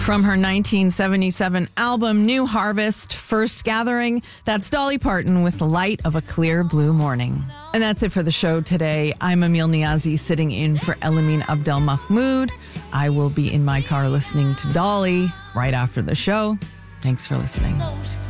From her 1977 album, New Harvest, First Gathering, that's Dolly Parton with Light of a Clear Blue Morning. And that's it for the show today. I'm Emil Niazi, sitting in for Elamine Abdel Mahmoud. I will be in my car listening to Dolly right after the show. Thanks for listening.